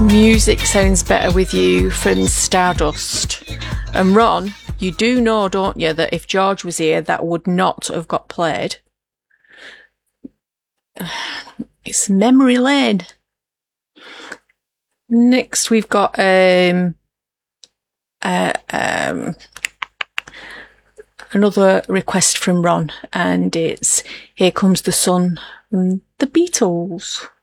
Music sounds better with you from Stardust. And Ron, you do know, don't you, that if George was here, that would not have got played. It's memory lane. Next, we've got another request from Ron, and it's Here Comes the Sun, the Beatles.